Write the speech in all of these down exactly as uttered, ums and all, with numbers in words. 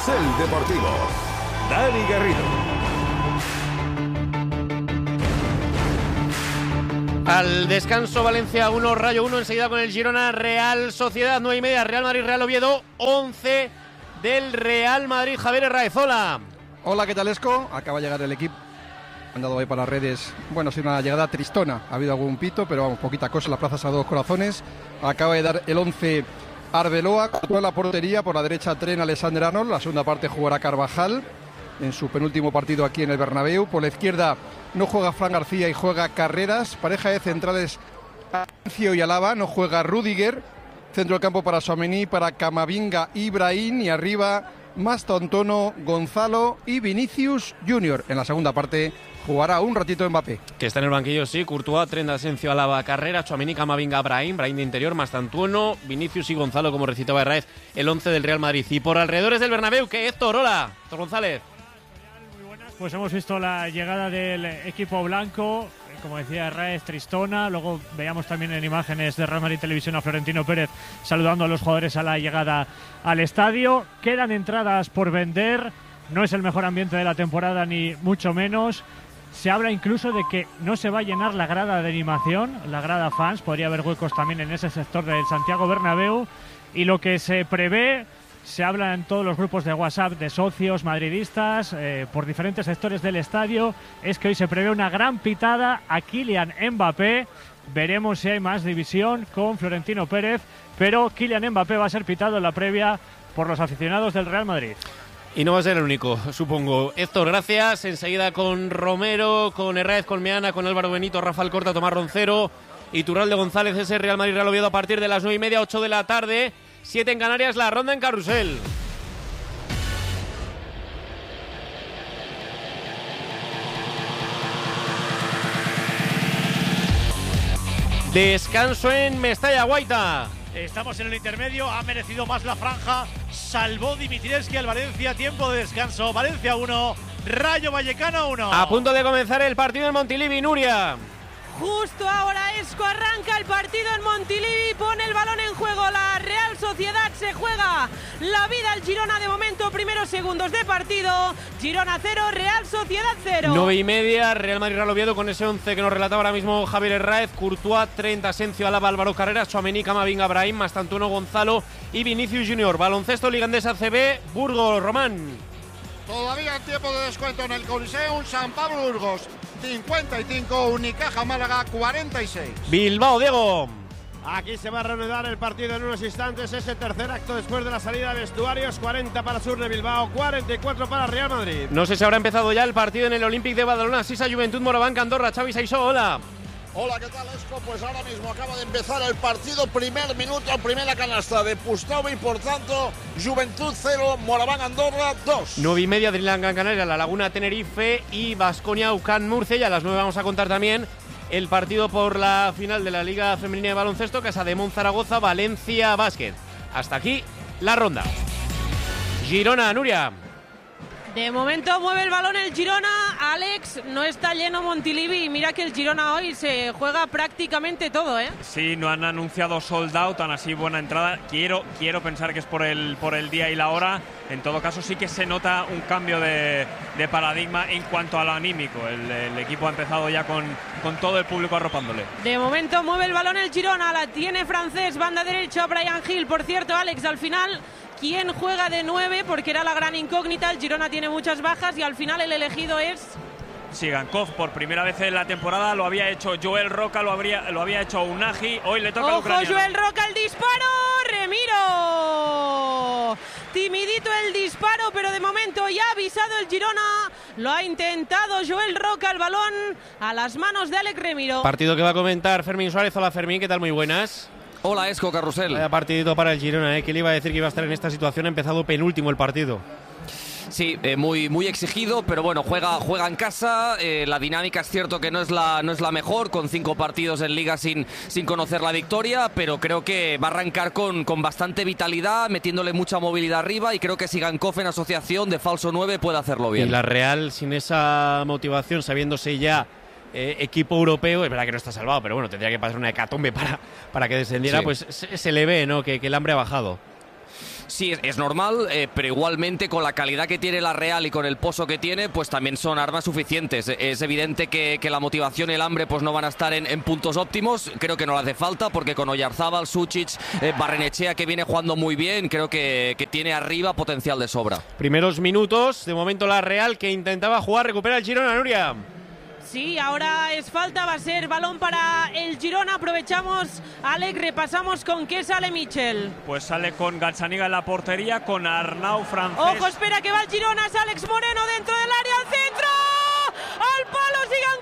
Carrusel Deportivo. Dani Garrido. Al descanso, Valencia uno, Rayo uno, enseguida con el Girona, Real Sociedad, nueve y media, Real Madrid, Real Oviedo, once del Real Madrid. Javier Herraezola. Hola, ¿qué tal, Esco? Acaba de llegar el equipo. Han dado ahí para las redes. Bueno, ha sido una llegada tristona. Ha habido algún pito, pero vamos, poquita cosa en las plazas a dos corazones. Acaba de dar el once Arbeloa, con la portería. Por la derecha, Tren Alexander Arnold. La segunda parte jugará Carvajal en su penúltimo partido aquí en el Bernabéu. Por la izquierda no juega Fran García y juega Carreras. Pareja de centrales, Asencio y Alaba. No juega Rüdiger. Centro del campo para Tchouaméni, para Camavinga y Brahim. Y arriba, Mastantuono, Gonzalo y Vinicius Junior. En la segunda parte jugará un ratito Mbappé. Que está en el banquillo, sí. Courtois, Tren, Asencio, Alaba, Carreras, Tchouaméni, Camavinga, Brahim. Brahim de interior, Mastantuono, Vinicius y Gonzalo, como recitaba Herráez, el once del Real Madrid. Y por alrededores del Bernabéu, que Héctor, hola. Héctor González. Pues hemos visto la llegada del equipo blanco, como decía Herráez, tristona. Luego veíamos también en imágenes de Real Madrid Televisión a Florentino Pérez saludando a los jugadores a la llegada al estadio. Quedan entradas por vender, no es el mejor ambiente de la temporada ni mucho menos. Se habla incluso de que no se va a llenar la grada de animación, la grada fans, podría haber huecos también en ese sector del Santiago Bernabéu. Y lo que se prevé, se habla en todos los grupos de WhatsApp de socios madridistas eh, por diferentes sectores del estadio, es que hoy se prevé una gran pitada a Kylian Mbappé. Veremos si hay más división con Florentino Pérez, pero Kylian Mbappé va a ser pitado en la previa por los aficionados del Real Madrid. Y no va a ser el único, supongo. Héctor, gracias. Enseguida con Romero, con Herráez, con Meana, con Álvaro Benito, Rafael Corta, Tomás Roncero y Turralde González. Ese Real Madrid Real Oviedo a partir de las nueve y media, ocho de la tarde. siete en Canarias, la ronda en Carrusel. Descanso en Mestalla, Guaita. Estamos en el intermedio, ha merecido más la franja. Salvó Dimitrievski al Valencia, tiempo de descanso. Valencia uno, Rayo Vallecano uno. A punto de comenzar el partido en Montilivi, Nuria. Justo ahora Esco arranca el partido en Montilivi, pone el balón en juego la Real Sociedad, se juega la vida al Girona de momento, primeros segundos de partido, Girona cero, Real Sociedad cero. Nueve y media, Real Madrid Real Oviedo con ese once que nos relataba ahora mismo Javier Herráez, Courtois, Trent, Asencio, Alaba, Álvaro Carreras, Tchouaméni, Camavinga, Brahim, Mastantuono, Gonzalo y Vinicius Junior. Baloncesto Liga Endesa A C B, Burgos, Román. Todavía tiempo de descuento en el Coliseum, San Pablo Burgos cincuenta y cinco, Unicaja Málaga cuarenta y seis. Bilbao, Diego. Aquí se va a reanudar el partido en unos instantes, ese tercer acto después de la salida de vestuarios, cuarenta para Sur de Bilbao, cuarenta y cuatro para Real Madrid. No sé si habrá empezado ya el partido en el Olympic de Badalona, Sisa Juventud, Morabanca, Andorra, Xavi Saisó, hola. Hola, ¿qué tal, Esco? Pues ahora mismo acaba de empezar el partido, primer minuto, primera canasta de Pustovi, por tanto, Juventud cero, Moraván Andorra dos. Nueve y media, Drilangan Canaria, La Laguna Tenerife y Baskonia Ucán Murcia. Y a las nueve vamos a contar también el partido por la final de la Liga Femenina de Baloncesto, Casa de Mon Zaragoza, Valencia Básquet. Hasta aquí la ronda. Girona, Nuria. De momento mueve el balón el Girona, Alex, no está lleno Montilivi, mira que el Girona hoy se juega prácticamente todo, ¿eh? Sí, no han anunciado sold out, tan así buena entrada, quiero, quiero pensar que es por el, por el día y la hora, en todo caso sí que se nota un cambio de, de paradigma en cuanto a lo anímico, el, el equipo ha empezado ya con, con todo el público arropándole. De momento mueve el balón el Girona, la tiene Francés, banda derecha, Brian Hill, por cierto, Alex, al final... ¿Quién juega de nueve? Porque era la gran incógnita. El Girona tiene muchas bajas y al final el elegido es... Sigankov, por primera vez en la temporada, lo había hecho Joel Roca, lo, habría, lo había hecho Unagi, hoy le toca al ucraniano. ¡Ojo, Joel Roca, el disparo! ¡Remiro! Timidito el disparo, pero de momento ya ha avisado el Girona. Lo ha intentado Joel Roca, el balón a las manos de Alex Remiro. Partido que va a comentar Fermín Suárez. Hola, Fermín, ¿qué tal? Muy buenas. Hola, Esco, Carrusel. Vaya partidito para el Girona, ¿eh? Que le iba a decir que iba a estar en esta situación, ha empezado penúltimo el partido. Sí, eh, muy, muy exigido, pero bueno, juega, juega en casa. Eh, la dinámica es cierto que no es la, no es la mejor, con cinco partidos en Liga sin, sin conocer la victoria, pero creo que va a arrancar con, con bastante vitalidad, metiéndole mucha movilidad arriba, y creo que Sigankov en asociación de falso nueve puede hacerlo bien. Y la Real, sin esa motivación, sabiéndose ya eh, equipo europeo, es verdad que no está salvado, pero bueno, tendría que pasar una hecatombe para, para que descendiera, sí. Pues se, se le ve, ¿no? Que, que el hambre ha bajado. Sí, es, es normal, eh, pero igualmente con la calidad que tiene la Real y con el pozo que tiene, pues también son armas suficientes. Es evidente que, que la motivación y el hambre pues no van a estar en, en puntos óptimos. Creo que no le hace falta porque con Oyarzábal, Suchic, eh, Barrenechea, que viene jugando muy bien, creo que, que tiene arriba potencial de sobra. Primeros minutos, de momento la Real que intentaba jugar, recupera el Girona, Nuria. Sí, ahora es falta, va a ser balón para el Girona. Aprovechamos, Alex, repasamos con qué sale Michel. Pues sale con Gazzaniga en la portería, con Arnau francés. Ojo, espera que va el Girona, es Alex Moreno dentro del área, al centro, al palo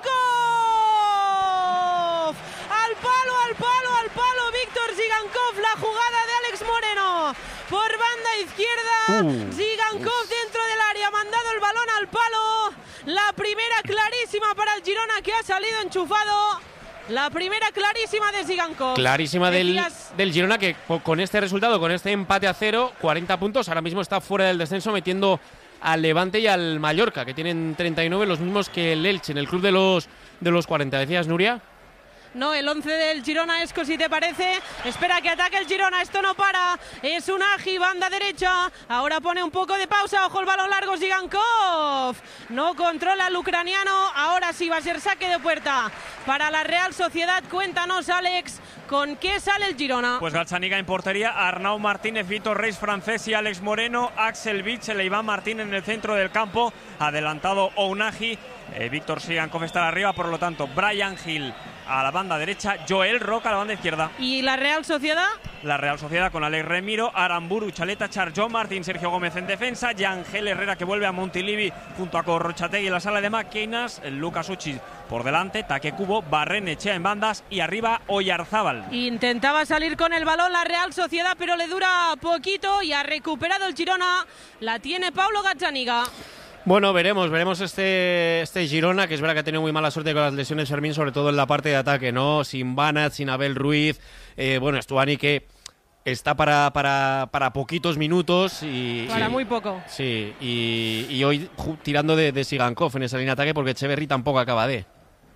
Zigankov, al palo, al palo, al palo, Víctor Zigankov, la jugada de Alex Moreno por banda izquierda, uh. Zigankov dentro del área, ha mandado el balón al palo. La primera clarísima para el Girona, que ha salido enchufado. La primera clarísima de Zigankov. Clarísima del, del Girona, que con este resultado, con este empate a cero, cuarenta puntos, ahora mismo está fuera del descenso, metiendo al Levante y al Mallorca, que tienen treinta y nueve, los mismos que el Elche, en el club de los, de los cuarenta. ¿Decías, Nuria? No, el once del Girona, Esco, si te parece. Espera que ataque el Girona, esto no para. Es un Agi, banda derecha. Ahora pone un poco de pausa, ojo el balón largo, Zigankov. No controla el ucraniano. Ahora sí va a ser saque de puerta para la Real Sociedad. Cuéntanos, Alex, ¿con qué sale el Girona? Pues Gazzaniga en portería, Arnau Martínez, Vitor Reis francés y Alex Moreno, Axel Witsel e Iván Martín en el centro del campo. Adelantado Ounahi. Eh, Víctor Zigankov está arriba, por lo tanto, Brian Hill a la banda derecha, Joel Roca a la banda izquierda. ¿Y la Real Sociedad? La Real Sociedad con Alex Remiro, Aramburu, Chaleta, Char, John Martín, Sergio Gómez en defensa, Yangel Herrera que vuelve a Montilivi junto a Corrochategui en la sala de máquinas, Lucas Uchi por delante, Take Kubo, Barrenechea en bandas y arriba Oyarzábal. Intentaba salir con el balón la Real Sociedad, pero le dura poquito y ha recuperado el Girona. La tiene Paulo Gazzaniga. Bueno, veremos, veremos este, este Girona, que es verdad que ha tenido muy mala suerte con las lesiones, Fermín, sobre todo en la parte de ataque, ¿no? Sin Banat, sin Abel Ruiz, eh, bueno, Stuani que está para, para, para poquitos minutos y... Para y, muy poco. Sí, y, y hoy tirando de, de Zigankov en esa línea de ataque porque Echeverry tampoco acaba de...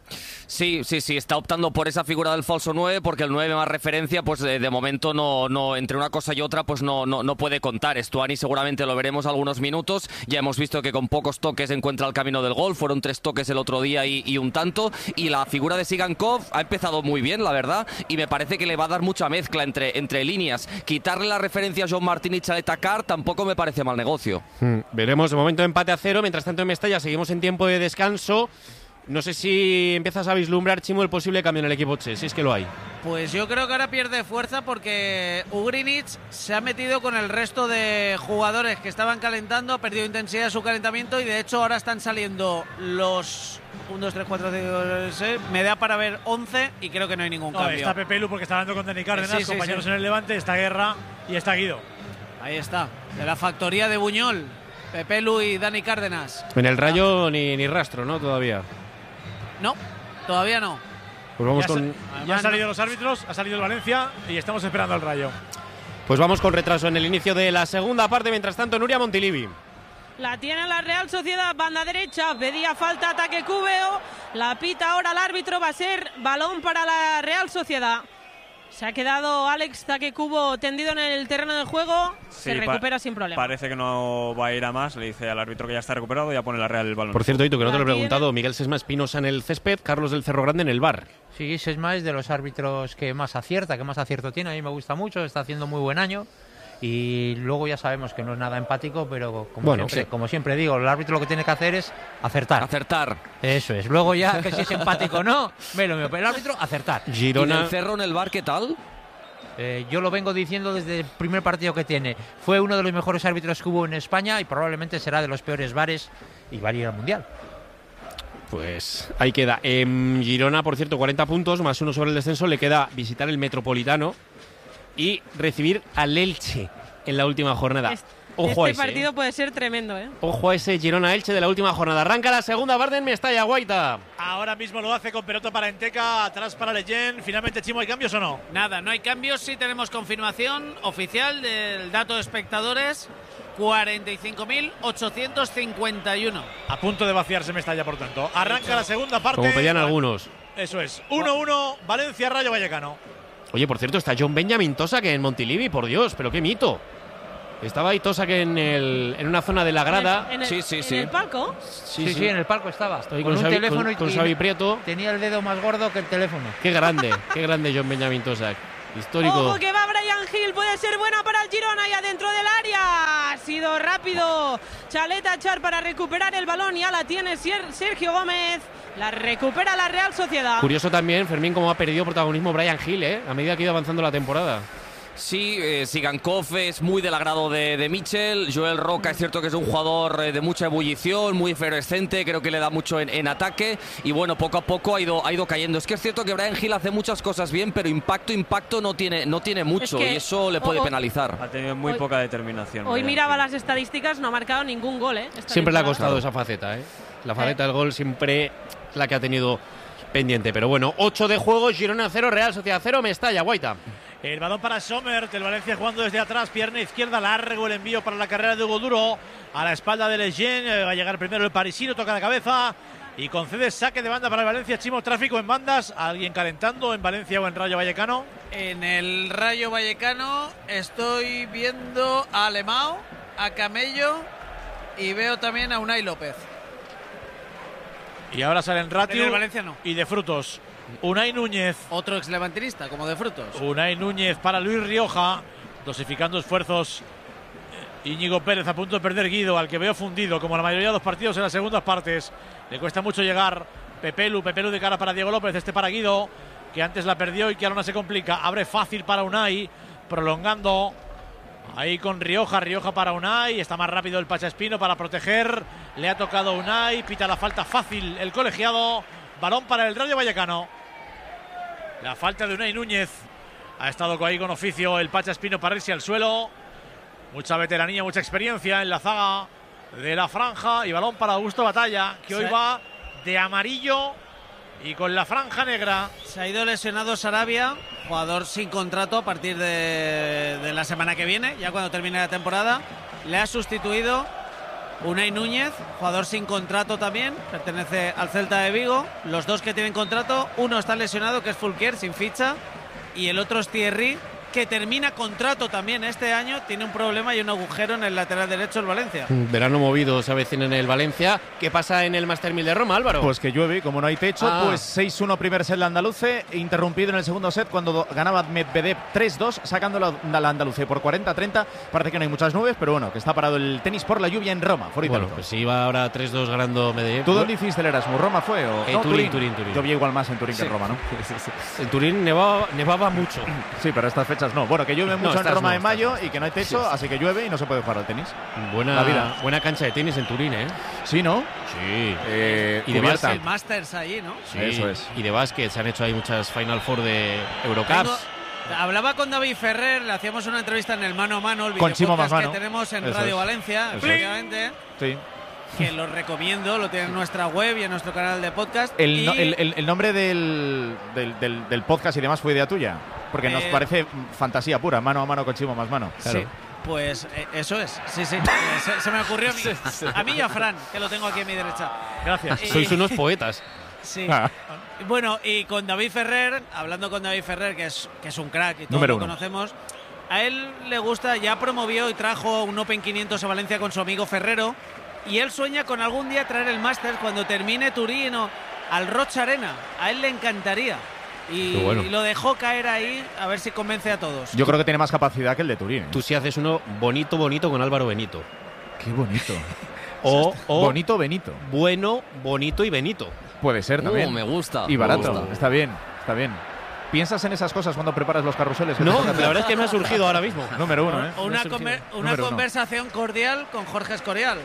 Sí, sí, sí, está optando por esa figura del falso nueve porque el nueve más referencia, pues de, de momento no, no, entre una cosa y otra, pues no, no, no puede contar. Stuani seguramente lo veremos algunos minutos. Ya hemos visto que con pocos toques encuentra el camino del gol. Fueron tres toques el otro día y, y un tanto. Y la figura de Zigankov ha empezado muy bien, la verdad, y me parece que le va a dar mucha mezcla entre, entre líneas. Quitarle la referencia a John Martín y Chaleta Carr tampoco me parece mal negocio. Hmm, veremos, de momento empate a cero. Mientras tanto en Mestalla seguimos en tiempo de descanso. No sé si empiezas a vislumbrar, Chimo, el posible cambio en el equipo Che, si es que lo hay. Pues yo creo que ahora pierde fuerza porque Ugrinic se ha metido con el resto de jugadores que estaban calentando, ha perdido intensidad en su calentamiento y de hecho ahora están saliendo los uno, dos, tres, cuatro, cinco, seis, me da para ver once y creo que no hay ningún no, cambio. Está Pepe Lu porque está hablando con Dani Cárdenas, sí, sí, compañeros sí. en el Levante, está Guerra y está Guido. Ahí está, de la factoría de Buñol, Pepe Lu y Dani Cárdenas. En el Rayo ni, ni rastro, ¿no? Todavía. No, todavía no. Pues vamos ya con... sa- ya han salido los árbitros, ha salido el Valencia y estamos esperando al Rayo. Pues vamos con retraso en el inicio de la segunda parte. Mientras tanto, Nuria Montilivi. La tiene la Real Sociedad, banda derecha, pedía falta, ataque Cubeo. La pita ahora el árbitro, va a ser balón para la Real Sociedad. Se ha quedado Alex Take Kubo tendido en el terreno del juego, Sí, se recupera pa- sin problema. Parece que no va a ir a más, le dice al árbitro que ya está recuperado y ya pone la Real el balón. Por cierto, Hito, que no te lo he La tiene- preguntado, Miguel Sesma Espinosa en el césped, Carlos del Cerro Grande en el bar. Sí, Sesma es de los árbitros que más acierta, que más acierto tiene. A mí me gusta mucho, está haciendo muy buen año. Y luego ya sabemos que no es nada empático, pero como, Bueno, siempre, sí. como siempre digo, el árbitro lo que tiene que hacer es acertar. Acertar. Eso es. Luego ya que si es empático o no, me lo mío. Pero el árbitro, acertar. ¿Y Girona. del Cerro en el bar qué tal? Eh, yo lo vengo diciendo desde el primer partido que tiene. Fue uno de los mejores árbitros que hubo en España y probablemente será de los peores bares y va a ir al Mundial. Pues ahí queda. En Girona, por cierto, cuarenta puntos, más uno sobre el descenso. Le queda visitar el Metropolitano y recibir al Elche en la última jornada. Este, Ojo a este ese. partido ¿eh? puede ser tremendo, ¿eh? Ojo a ese Girona-Elche de la última jornada. Arranca la segunda parte en Mestalla, Guaita. Ahora mismo lo hace con pelota para Enteca, atrás para Leyen. Finalmente, Chimo, ¿hay cambios o no? Nada, no hay cambios, sí tenemos confirmación oficial del dato de espectadores, cuarenta y cinco mil ochocientos cincuenta y uno. A punto de vaciarse Mestalla, por tanto. Arranca la segunda parte. Como pedían algunos. Eso es. uno uno, Valencia, Rayo Vallecano. Oye, por cierto, está John Benjamin Tosa que en Montilivi, por Dios, pero qué mito. Estaba ahí Tosak en, el, en una zona de la grada. ¿En el, sí, sí, en sí. el palco? Sí, sí, sí, en el palco estaba. Estoy con, con, un Xavi, teléfono con, y, con y Xavi Prieto. tenía el dedo más gordo que el teléfono. Qué grande, qué grande John Benjamin Tosak. Histórico. Ojo que va Brian Hill, puede ser buena para el Girona y adentro del área. Ha sido rápido Chaleta Char para recuperar el balón. Ya la tiene Sergio Gómez. La recupera la Real Sociedad. Curioso también, Fermín, cómo ha perdido protagonismo Brian Hill, ¿eh? A medida que ha ido avanzando la temporada. Sí, eh, Sigankov es muy del agrado de, de Mitchell. Joel Roca es cierto que es un jugador eh, de mucha ebullición, muy efervescente, creo que le da mucho en, en ataque. Y bueno, poco a poco ha ido, ha ido cayendo. Es que es cierto que Brian Hill hace muchas cosas bien, pero impacto, impacto no tiene, no tiene mucho, es que, y eso le puede o, penalizar. Ha tenido muy hoy, poca determinación. Hoy miraba las estadísticas, no ha marcado ningún gol, ¿eh? Siempre le ha costado esa faceta, ¿eh? La faceta eh. del gol siempre es la que ha tenido pendiente. Pero bueno, ocho de juego, Girona cero, Real Sociedad cero, Mestalla, Guaita. El balón para Sommer, el Valencia jugando desde atrás, pierna izquierda, largo el envío para la carrera de Hugo Duro, a la espalda de Lejeune, va a llegar primero el parisino, toca la cabeza y concede saque de banda para el Valencia. Chimo, tráfico en bandas, ¿alguien calentando en Valencia o en Rayo Vallecano? En el Rayo Vallecano estoy viendo a Alemão, a Camello y veo también a Unai López. Y ahora salen Ratiu en el Valencia no. Y de frutos. Unai Núñez. Otro exlevantinista, como de frutos. Unai Núñez para Luis Rioja, dosificando esfuerzos. Íñigo Pérez a punto de perder Guido, al que veo fundido, como la mayoría de los partidos en las segundas partes. Le cuesta mucho llegar. Pepelu, Pepelu de cara para Diego López, este para Guido, que antes la perdió y que ahora no se complica. Abre fácil para Unai, prolongando. Ahí con Rioja, Rioja para Unai, está más rápido el Pachaspino para proteger. Le ha tocado Unai, pita la falta fácil el colegiado. Balón para el Rayo Vallecano. La falta de Unai Núñez. Ha estado ahí con oficio el Pachaspino para irse al suelo. Mucha veteranía, mucha experiencia en la zaga de la franja. Y balón para Augusto Batalla, que hoy va de amarillo y con la franja negra. Se ha ido lesionado Sarabia, jugador sin contrato a partir de, de la semana que viene, ya cuando termine la temporada. Le ha sustituido Unai Núñez, jugador sin contrato también, pertenece al Celta de Vigo. Los dos que tienen contrato, uno está lesionado, que es Fulquier, sin ficha, y el otro es Thierry, que termina contrato también este año, tiene un problema y un agujero en el lateral derecho del Valencia. Verano movido se avecina en el Valencia. ¿Qué pasa en el Master mil de Roma, Álvaro? Pues que llueve, como no hay techo, ah. pues seis uno primer set la andaluce, interrumpido en el segundo set cuando ganaba Medvedev tres dos, sacando la, la andaluce por cuarenta a treinta. Parece que no hay muchas nubes, pero bueno, que está parado el tenis por la lluvia en Roma. Bueno, pues si iba ahora tres dos ganando Medvedev. ¿Tú dónde hiciste el Erasmus? ¿Roma fue o en no, Turín, Turín, Turín? Yo vi igual más en Turín sí. que en Roma, ¿no? Sí, sí, sí. En Turín nevaba, nevaba mucho. Sí, pero estas fechas no. Bueno, que llueve mucho no, en Roma no, en mayo y que no hay techo, sí. así que llueve y no se puede jugar al tenis. Buena, vida. buena cancha de tenis en Turín, ¿eh? Sí, ¿no? Sí. Eh, y de básquet. El Masters allí, ¿no? Sí, eso es. Y de básquet se han hecho ahí muchas Final Four de Eurocups. Tengo, hablaba con David Ferrer, le hacíamos una entrevista en el Mano a Mano, el con Chimo más mano. que tenemos en eso Radio es. Valencia, efectivamente. Sí. Que lo recomiendo, lo tiene en nuestra web y en nuestro canal de podcast. El, y... no, el, el, el nombre del, del, del, del podcast y demás fue idea tuya, porque eh... nos parece fantasía pura, mano a mano con Chimo más mano. Claro. Sí, pues eh, eso es, sí, sí, se, se me ocurrió a mí, a mí y a Fran, que lo tengo aquí a mi derecha. Gracias. Y... Sois unos poetas. Sí. Ah. Bueno, y con David Ferrer, hablando con David Ferrer, que es, que es un crack y todos Número lo uno. conocemos, a él le gusta, ya promovió y trajo un Open quinientos a Valencia con su amigo Ferrero. Y él sueña con algún día traer el Máster cuando termine Turín o al Rocha Arena. A él le encantaría. Y, bueno. y lo dejó caer ahí a ver si convence a todos. Yo creo que tiene más capacidad que el de Turín. ¿eh? Tú sí haces uno bonito, bonito con Álvaro Benito. Qué bonito. o, o bonito, Benito. Bueno, bonito y Benito. Puede ser también. Uh, me gusta. Y barato. Me gusta. Está bien, está bien. ¿Piensas en esas cosas cuando preparas los carruseles? No, la verdad es que me ha surgido ahora mismo. Número uno, ¿eh? O una, conver una Número conversación uno. cordial con Jorge Escorial.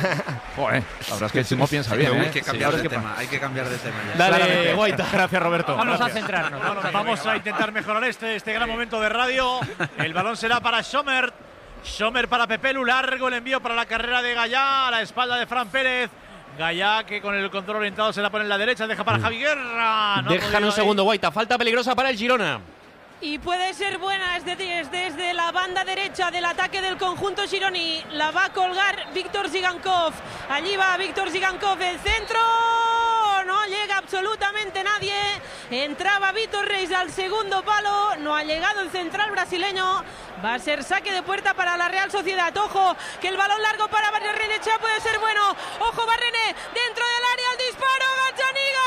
Joder, la verdad es que el Chimo piensa bien, ¿eh? Hay que cambiar sí, de tema, hay que cambiar de tema ya. Dale, Guaita. Gracias, Roberto. Vamos Gracias. a centrarnos. Vamos, a, vamos a intentar mejorar este, este gran momento de radio. El balón será para Sommer. Sommer para Pepelu, largo el envío para la carrera de Gallá, a la espalda de Fran Pérez. Gallá, que con el control orientado se la pone en la derecha, deja para Javi Guerra. No Dejan un segundo, Guaita. Falta peligrosa para el Girona. Y puede ser buena, es desde, desde la banda derecha del ataque del conjunto gironi. La va a colgar Víctor Zigankov. Allí va Víctor Zigankov, el centro. No llega absolutamente nadie. Entraba Vitor Reis al segundo palo, no ha llegado el central brasileño. Va a ser saque de puerta para la Real Sociedad. Ojo, que el balón largo para Barrenechea puede ser bueno. Ojo, Barrene, dentro del área, el disparo, Gazzaniga.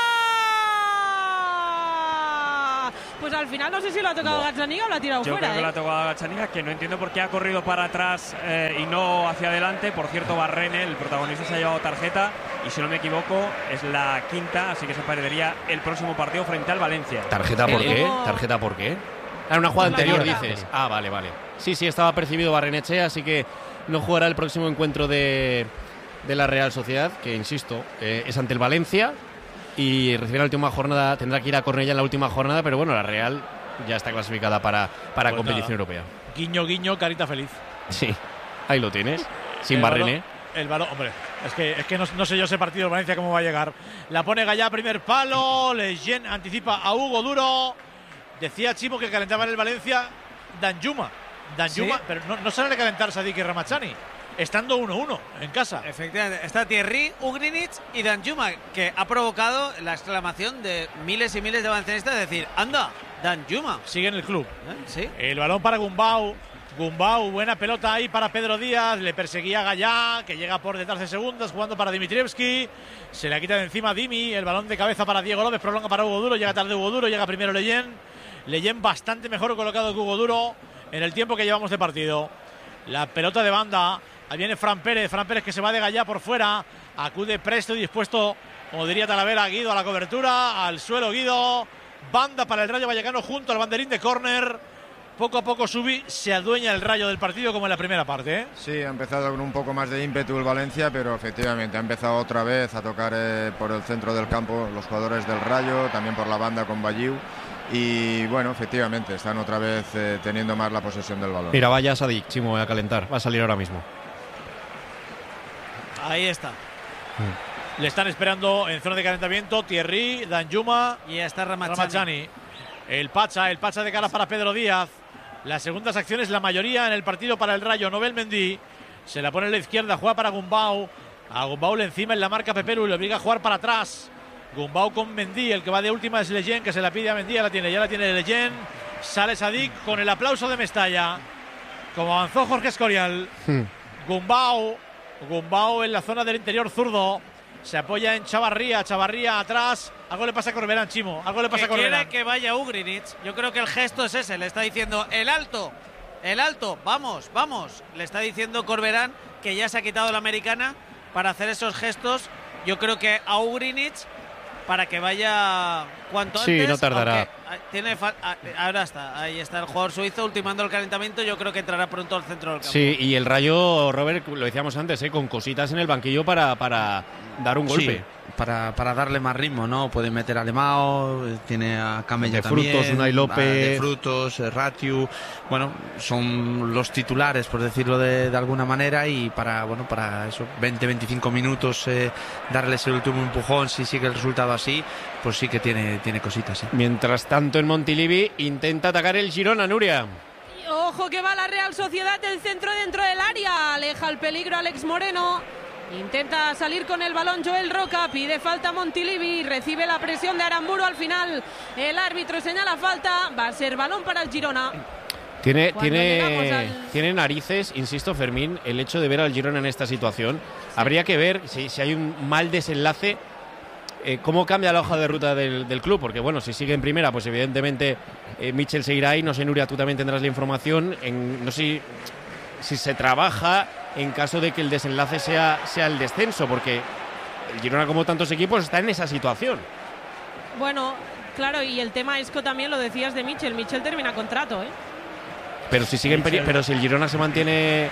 Pues al final no sé si lo ha tocado no. Gazzaniga o lo ha tirado Yo fuera. Yo creo ¿eh? que lo ha tocado Gazzaniga, que no entiendo por qué ha corrido para atrás eh, y no hacia adelante. Por cierto, Barrene, el protagonista, se ha llevado tarjeta y si no me equivoco es la quinta, así que se perdería el próximo partido frente al Valencia. ¿Tarjeta por qué? ¿Tarjeta por qué? Era una jugada anterior, dices. Ah, vale, vale. Sí, sí, estaba percibido Barrenechea, así que no jugará el próximo encuentro de, de la Real Sociedad, que insisto, eh, es ante el Valencia. Y recibirá la última jornada, tendrá que ir a Cornellá en la última jornada, pero bueno, la Real ya está clasificada para, para pues competición nada. europea. Guiño, guiño, carita feliz. Sí, ahí lo tienes, sin Barrene. El balón, hombre, es que, es que no, no sé yo ese partido de Valencia cómo va a llegar. La pone Gallá, primer palo, Leyen anticipa a Hugo Duro. Decía Chimo que calentaba en el Valencia Danjuma. Danjuma, ¿sí? Pero no, no sale a calentar Sadik y Ramazani. Estando uno uno en casa. Efectivamente, está Thierry, Ugrinic y Danjuma, que ha provocado la exclamación de miles y miles de valencianistas de decir, anda, Danjuma. Sigue en el club. ¿Eh? Sí. El balón para Gumbau. Gumbau, buena pelota ahí para Pedro Díaz. Le perseguía Gallá, que llega por detrás de segundas, jugando para Dimitrievski. Se le quita de encima Dimi. El balón de cabeza para Diego López, prolonga para Hugo Duro. Llega tarde Hugo Duro, llega primero Leyen. Leyen bastante mejor colocado que Hugo Duro en el tiempo que llevamos de partido. La pelota de banda. Ahí viene Fran Pérez, Fran Pérez que se va de Gallá por fuera, acude presto y dispuesto, como diría Talavera, Guido a la cobertura, al suelo Guido, banda para el Rayo Vallecano junto al banderín de córner, poco a poco Subi se adueña el Rayo del partido como en la primera parte. ¿eh? Sí, ha empezado con un poco más de ímpetu el Valencia, pero efectivamente ha empezado otra vez a tocar eh, por el centro del campo los jugadores del Rayo, también por la banda con Balliu. Y bueno, efectivamente, están otra vez eh, teniendo más la posesión del balón. Mira, vaya Sadik, Chimo, a calentar, va a salir ahora mismo. Ahí está. Mm. Le están esperando en zona de calentamiento Thierry, Danjuma y ya está Ramazani. Ramazani. El Pacha, el Pacha de cara para Pedro Díaz. Las segundas acciones, la mayoría en el partido para el Rayo. Nobel Mendy se la pone en la izquierda, juega para Gumbau. A Gumbau le encima en la marca Pepelu y le obliga a jugar para atrás. Gumbau con Mendy, el que va de última es Leyen, que se la pide a Mendy, ya la tiene, ya la tiene Leyen. Sale Sadik con el aplauso de Mestalla. Como avanzó Jorge Escorial. Hmm. Gumbau. Gumbau en la zona del interior zurdo. Se apoya en Chavarría. Chavarría atrás. Algo le pasa a Corberán, Chimo. Algo le pasa que a Corberán. Quiere que vaya Ugrinic. Yo creo que el gesto es ese. Le está diciendo el alto. El alto. Vamos, vamos. Le está diciendo Corberán que ya se ha quitado la americana para hacer esos gestos. Yo creo que a Ugrinic para que vaya cuanto sí, antes. Sí, no tardará. Tiene ahora está, ahí está el jugador suizo ultimando el calentamiento. Yo creo que entrará pronto al centro del campo. Sí, y el Rayo, Robert, lo decíamos antes, ¿eh? con cositas en el banquillo para, para dar un golpe. Sí, para, para darle más ritmo, ¿no? Puede meter a Lemao, tiene a Camella también. Frutos, Unai López. De Frutos, Ratiu. Bueno, son los titulares, por decirlo de, de alguna manera, y para, bueno, para eso, veinte a veinticinco minutos, eh, darles el último empujón, si sigue el resultado así, pues sí que tiene, tiene cositas. ¿eh? Mientras tanto, en Montilivi intenta atacar el Girona, Nuria. Ojo que va la Real Sociedad del centro dentro del área. Aleja el peligro Alex Moreno. Intenta salir con el balón Joel Roca. Pide falta Montilivi. Recibe la presión de Aramburu al final. El árbitro señala falta. Va a ser balón para el Girona. Tiene, tiene, al... tiene narices, insisto, Fermín, el hecho de ver al Girona en esta situación. Sí. Habría que ver si, si hay un mal desenlace. Eh, ¿Cómo cambia la hoja de ruta del, del club? Porque bueno, si sigue en primera, pues evidentemente eh, Michel seguirá ahí. No sé, Nuria, tú también tendrás la información. En, no sé si, si se trabaja en caso de que el desenlace sea, sea el descenso, porque el Girona, como tantos equipos, está en esa situación. Bueno, claro, y el tema Esco también lo decías de Michel. Michel termina contrato, ¿eh? Pero si sigue en peri- pero si el Girona se mantiene,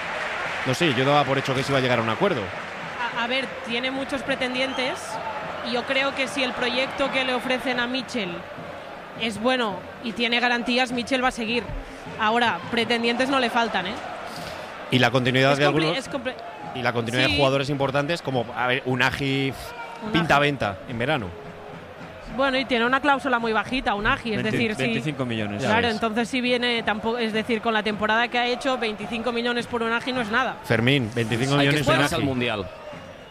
no sé, yo daba por hecho que se iba a llegar a un acuerdo. A, a ver, tiene muchos pretendientes. Y yo creo que si el proyecto que le ofrecen a Michel es bueno y tiene garantías, Michel va a seguir. Ahora, pretendientes no le faltan, ¿eh? Y la continuidad es de algunos es compl- y la continuidad sí. de jugadores importantes como, a ver, Unagi pinta venta en verano. Bueno, y tiene una cláusula muy bajita, Unagi, es veinte, decir, veinticinco sí, millones. Claro, entonces si viene tampoco, es decir, con la temporada que ha hecho, veinticinco millones por Unagi no es nada. Fermín, veinticinco Hay millones que por esperarse Unagi. al Mundial.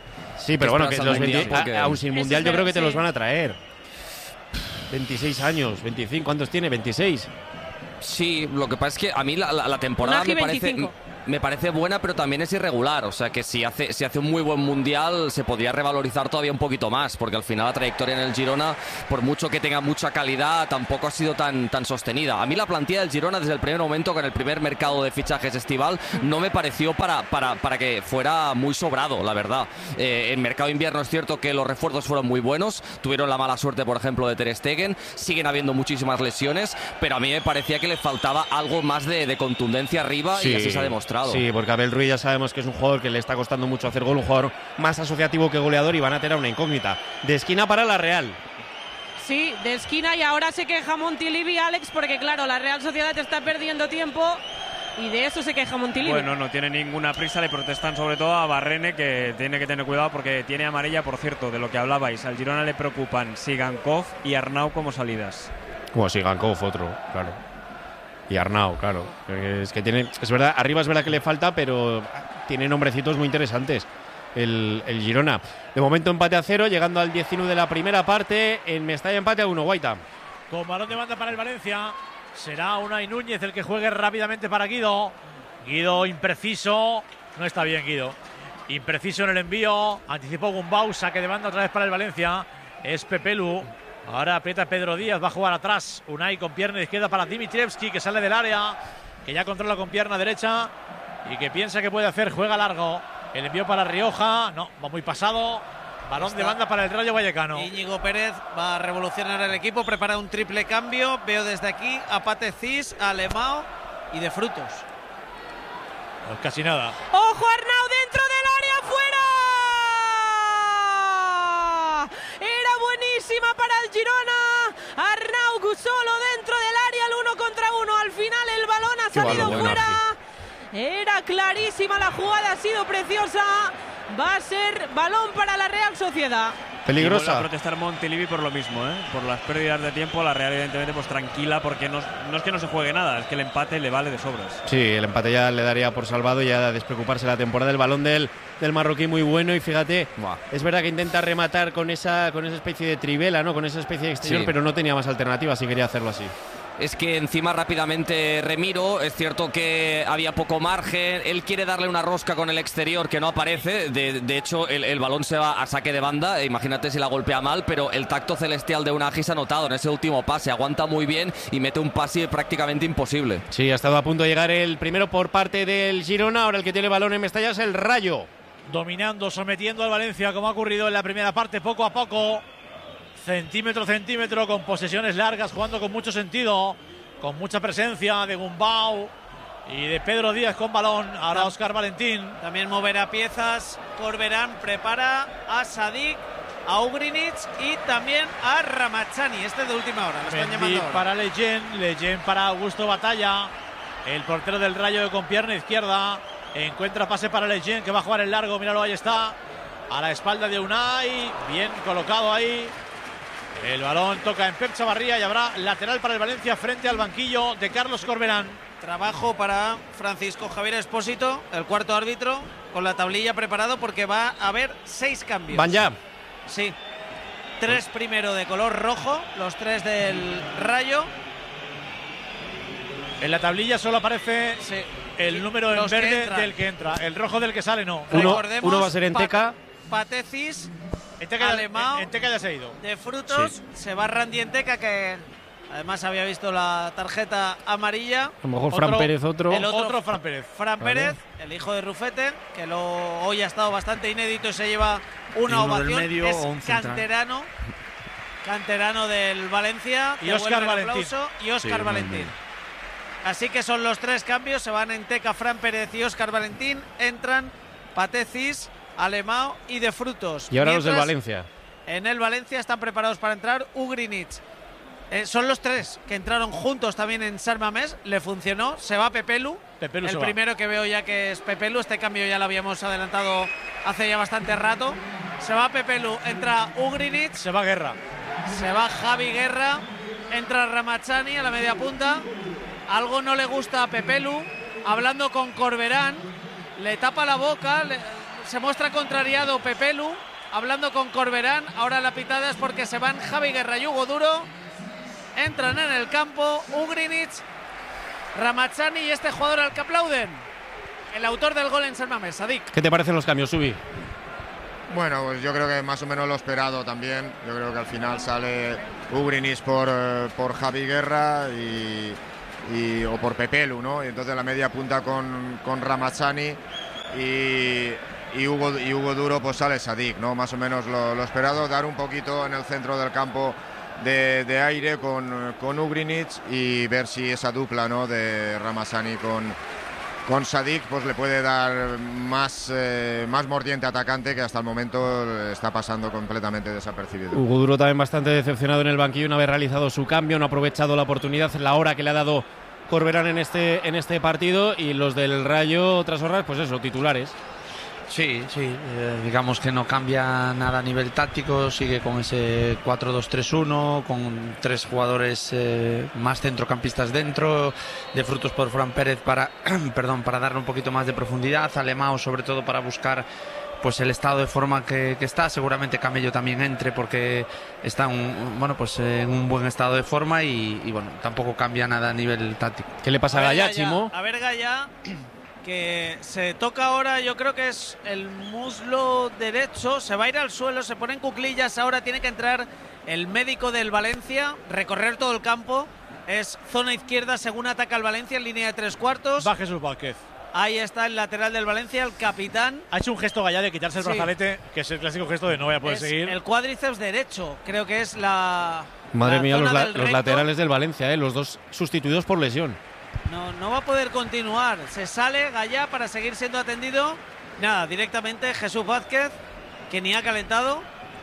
Sí, pero bueno, que los mundial, veinte, porque... aún sin mundial yo creo que te sí. los van a traer. veintiséis años, veinticinco, ¿cuántos tiene? veintiséis. Sí, lo que pasa es que a mí la, la, la temporada me parece, me parece buena, pero también es irregular. O sea que si hace, si hace un muy buen mundial, se podría revalorizar todavía un poquito más, porque al final la trayectoria en el Girona, por mucho que tenga mucha calidad, tampoco ha sido tan, tan sostenida. A mí la plantilla del Girona, desde el primer momento, con el primer mercado de fichajes estival, no me pareció para, para, para que fuera muy sobrado, la verdad. Eh, en mercado invierno es cierto que los refuerzos fueron muy buenos, tuvieron la mala suerte, por ejemplo, de Ter Stegen, siguen habiendo muchísimas lesiones, pero a mí me parecía que le faltaba algo más de, de contundencia arriba, sí, y así se ha demostrado. Sí, porque Abel Ruiz ya sabemos que es un jugador que le está costando mucho hacer gol, un jugador más asociativo que goleador, y van a tener una incógnita. De esquina para la Real. Sí, de esquina, y ahora se queja Montilivi, Alex, porque claro, la Real Sociedad está perdiendo tiempo y de eso se queja Montilivi. Bueno, no tiene ninguna prisa, le protestan sobre todo a Barrene, que tiene que tener cuidado porque tiene amarilla, por cierto, de lo que hablabais. Al Girona le preocupan Sigankov y Arnau como salidas. Como Sigankov, otro, claro. Y Arnau, claro. Es que tiene, es verdad, arriba es verdad que le falta, pero tiene nombrecitos muy interesantes el, el Girona. De momento empate a cero, llegando al diecinueve de la primera parte. En Mestalla empate a uno, Guaita. Con balón de banda para el Valencia. Será Unai Núñez el que juegue rápidamente para Guido. Guido impreciso. No está bien Guido. Impreciso en el envío. Anticipó Gumbau. Saque de banda otra vez para el Valencia. Es Pepelu. Ahora aprieta Pedro Díaz, va a jugar atrás. Unai con pierna izquierda para Dimitrievski, que sale del área, que ya controla con pierna derecha y que piensa que puede hacer. Juega largo. El envío para Rioja. No, va muy pasado. Balón Está. de banda para el Rayo Vallecano. Íñigo Pérez va a revolucionar el equipo, prepara un triple cambio. Veo desde aquí a Pate Cis, a Alemão y de Frutos. Pues casi nada. ¡Ojo, Arnau dentro del área, fuera! Era buenísima para el Girona. Arnau solo dentro del área, el uno contra uno. Al final el balón ha salido balón, fuera. Era clarísima la jugada, ha sido preciosa. Va a ser balón para la Real Sociedad. Peligrosa. Y vuelve a protestar Montilivi por lo mismo, ¿eh? Por las pérdidas de tiempo. La Real, evidentemente, pues tranquila, porque no, no es que no se juegue nada, es que el empate le vale de sobras. Sí, el empate ya le daría por salvado y ya despreocuparse la temporada. El balón del, del marroquí muy bueno, y fíjate, Buah. es verdad que intenta rematar con esa, con esa especie de trivela, ¿no? Con esa especie de exterior, sí. pero no tenía más alternativas y quería hacerlo así. Es que encima rápidamente Remiro, es cierto que había poco margen, él quiere darle una rosca con el exterior que no aparece, de, de hecho el, el balón se va a saque de banda, e imagínate si la golpea mal, pero el tacto celestial de Unai se ha notado en ese último pase, aguanta muy bien y mete un pase prácticamente imposible. Sí, ha estado a punto de llegar el primero por parte del Girona, ahora el que tiene el balón en Mestalla es el Rayo. Dominando, sometiendo al Valencia, como ha ocurrido en la primera parte, poco a poco. Centímetro, centímetro, con posesiones largas, jugando con mucho sentido, con mucha presencia de Gumbau y de Pedro Díaz con balón. Ahora Óscar Valentín. También moverá piezas. Corberán prepara a Sadik, a Ugrinic y también a Ramachani. Este de última hora, lo están Mendy llamando ahora. para Leyen, Leyen para Augusto Batalla. El portero del Rayo con pierna izquierda. Encuentra pase para Leyen, que va a jugar el largo. Míralo, ahí está. A la espalda de Unai. Bien colocado ahí. El balón toca en Pep Chavarría y habrá lateral para el Valencia frente al banquillo de Carlos Corberán. Trabajo para Francisco Javier Espósito, el cuarto árbitro, con la tablilla preparado porque va a haber seis cambios. ¿Van ya? Sí. Tres primero de color rojo, los tres del Rayo. En la tablilla solo aparece sí. el número en verde del que entra. El rojo del que sale no. Uno, uno va a ser en Teca. Patecis. Enteca, Alemão, en, Enteca ya se ha ido. De Frutos, sí. se va Randy Enteca, que además había visto la tarjeta amarilla. A lo mejor Fran otro, Pérez, otro. El otro, otro Fran Pérez. Fran vale. Pérez, el hijo de Rufete, que lo, hoy ha estado bastante inédito y se lleva una y ovación. Medio, es un canterano, canterano del Valencia. Y Óscar Valentín. Y Óscar sí, Valentín. Así que son los tres cambios. Se van Enteca, Fran Pérez y Óscar Valentín. Entran Patecis, Alemão y de Frutos. Y ahora Mientras, los del Valencia. En el Valencia están preparados para entrar Ugrinic. Eh, son los tres que entraron juntos también en San Mamés. Le funcionó. Se va Pepelu. Pepelu el se primero va. que veo ya que es Pepelu. Este cambio ya lo habíamos adelantado hace ya bastante rato. Se va Pepelu. Entra Ugrinic. Se va Guerra. Se va Javi Guerra. Entra Ramachani a la media punta. Algo no le gusta a Pepelu. Hablando con Corberán. Le tapa la boca. Le, se muestra contrariado Pepelu. hablando con Corberán. Ahora la pitada es porque se van Javi Guerra y Hugo Duro. Entran en el campo Ugrinic, Ramazzani y este jugador al que aplauden, el autor del gol en San Mamés, Sadik. ¿Qué te parecen los cambios, Subi? Bueno, pues yo creo que más o menos lo esperado también. Yo creo que al final sale Ugrinic por, eh, por Javi Guerra y, y, o por Pepelu, ¿no? Y entonces la media punta con, con Ramazzani y, y, Hugo, y Hugo Duro, pues sale Sadik, ¿no? Más o menos lo, lo esperado, dar un poquito en el centro del campo de, de aire con, con Ugrinic y ver si esa dupla, ¿no? De Ramazzani con... con Sadik pues le puede dar más, eh, más mordiente atacante, que hasta el momento está pasando completamente desapercibido. Hugo Duro también bastante decepcionado en el banquillo una vez realizado su cambio, no ha aprovechado la oportunidad, la hora que le ha dado Corberán en este, en este partido, y los del Rayo, otras horas, pues eso, titulares. Sí, sí, eh, digamos que no cambia nada a nivel táctico, sigue con ese cuatro dos tres uno, con tres jugadores eh, más centrocampistas dentro, de Frutos por Fran Pérez para, perdón, para darle un poquito más de profundidad, Alemão sobre todo para buscar pues el estado de forma que, que está, seguramente Camello también entre porque está un, bueno, pues, en un buen estado de forma y, y bueno, tampoco cambia nada a nivel táctico. ¿Qué le pasa a Gaya, Chimo? A ver, Gaya, que se toca ahora, yo creo que es el muslo derecho, se va a ir al suelo, se pone en cuclillas, ahora tiene que entrar el médico del Valencia, recorrer todo el campo, es zona izquierda según ataca el Valencia en línea de tres cuartos. Va Jesús Vázquez. Ahí está el lateral del Valencia, el capitán. Ha hecho un gesto Gaya de quitarse el Sí. brazalete, que es el clásico gesto de no voy a poder Es seguir. el cuádriceps derecho, creo que es la... Madre la mía, zona los, la- del los recto. laterales del Valencia, ¿eh? Los dos sustituidos por lesión. No, no va a poder continuar. Se sale Gaya para seguir siendo atendido. Nada, directamente Jesús Vázquez, que ni ha calentado.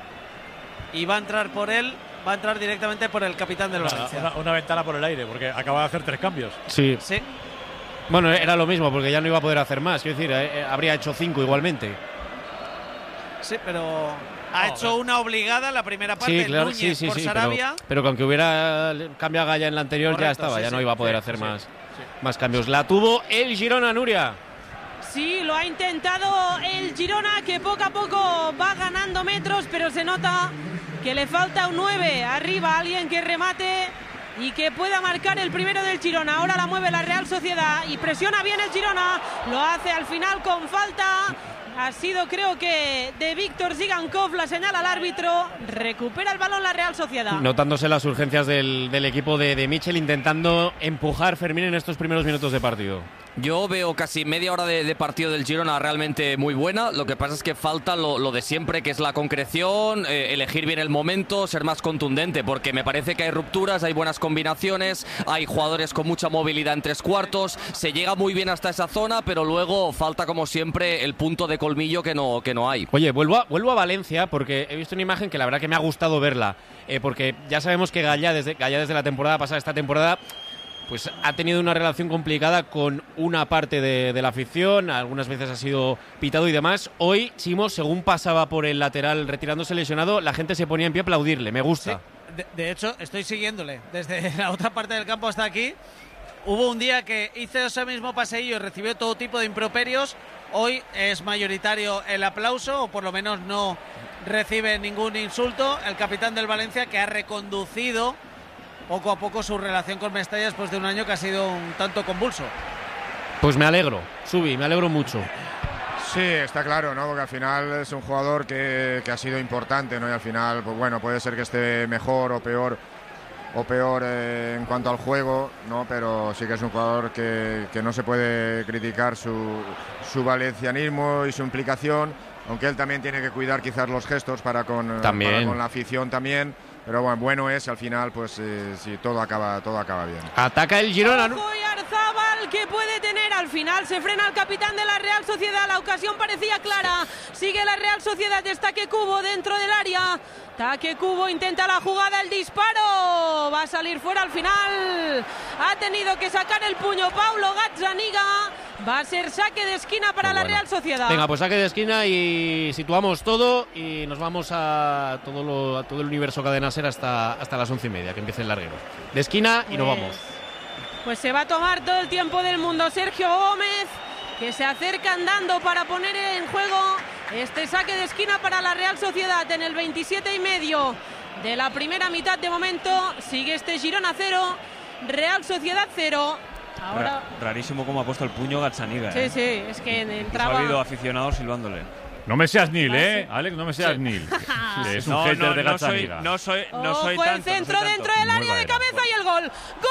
Y va a entrar por él, va a entrar directamente por el capitán del Una, Valencia. una- una ventana por el aire, porque acaba de hacer tres cambios. Sí. Sí. Bueno, era lo mismo, porque ya no iba a poder hacer más. Quiero decir, eh, eh, habría hecho cinco igualmente. Sí, pero ha hecho una obligada la primera parte. Sí, claro, Núñez sí, sí, por sí. Pero, Sarabia. pero que aunque hubiera cambiado a Gaya en la anterior, ya Correcto, estaba, sí, ya no sí, iba a poder sí, hacer sí, más, más cambios. La tuvo el Girona, Nuria. Sí, lo ha intentado el Girona, que poco a poco va ganando metros, pero se nota que le falta un nueve arriba, alguien que remate y que pueda marcar el primero del Girona. Ahora la mueve la Real Sociedad y presiona bien el Girona, lo hace al final con falta. Ha sido, creo que, de Víctor Zigankov, la señala al árbitro. Recupera el balón la Real Sociedad. Notándose las urgencias del, del equipo de, de Michel, intentando empujar Fermín en estos primeros minutos de partido. Yo veo casi media hora de, de partido del Girona realmente muy buena. Lo que pasa es que falta lo, lo de siempre, que es la concreción, eh, elegir bien el momento, ser más contundente, porque me parece que hay rupturas, hay buenas combinaciones, hay jugadores con mucha movilidad en tres cuartos, se llega muy bien hasta esa zona, pero luego falta como siempre el punto de colmillo que no, que no hay. Oye, vuelvo a, vuelvo a Valencia porque he visto una imagen que la verdad que me ha gustado verla, eh, porque ya sabemos que Gaya desde, Gaya desde la temporada pasada, esta temporada, pues ha tenido una relación complicada con una parte de, de la afición, algunas veces ha sido pitado y demás. Hoy, Chimo, según pasaba por el lateral retirándose lesionado, la gente se ponía en pie a aplaudirle, me gusta. Sí, de, de hecho, estoy siguiéndole desde la otra parte del campo hasta aquí. Hubo un día que hizo ese mismo paseillo y recibió todo tipo de improperios. Hoy es mayoritario el aplauso, o por lo menos no recibe ningún insulto. El capitán del Valencia, que ha reconducido poco a poco su relación con Mestalla después de un año que ha sido un tanto convulso. Pues me alegro, Subi, me alegro mucho. Sí, está claro, ¿no? Porque al final es un jugador que, que ha sido importante, ¿no? Y al final, pues bueno, puede ser que esté mejor o peor o peor eh, en cuanto al juego, ¿no? Pero sí que es un jugador que, que no se puede criticar su, su valencianismo y su implicación, aunque él también tiene que cuidar quizás los gestos para con, También. para con la afición también. Pero bueno, bueno es al final, pues eh, si todo acaba, todo acaba bien. Ataca el Girona. Ojo y Arzábal, que puede tener. Al final se frena el capitán de la Real Sociedad. La ocasión parecía clara. Sigue la Real Sociedad. Está que Cubo dentro del área. Taque Cubo intenta la jugada, el disparo. Va a salir fuera al final. Ha tenido que sacar el puño Paulo Gazzaniga. Va a ser saque de esquina para la Real Sociedad. Venga, pues saque de esquina y situamos todo y nos vamos a todo, lo, a todo el universo Cadena Ser hasta, hasta las once y media, que empiece el larguero. De esquina y nos vamos. Pues se va a tomar todo el tiempo del mundo Sergio Gómez, que se acerca andando para poner en juego este saque de esquina para la Real Sociedad en el veintisiete y medio de la primera mitad. De momento sigue este Girona cero, Real Sociedad cero. Ahora... Ra rarísimo cómo ha puesto el puño Gazzaniga. Sí, ¿eh? sí, es que entraba... Ha habido aficionados silbándole. No me seas Nil, ¿eh? Alex, no me seas sí. Nil. Es un no, hater no, de no soy, Gazzaniga. no soy, no soy Ojo, tanto. el centro no soy dentro tanto. del área de cabeza y el gol. ¡Gol!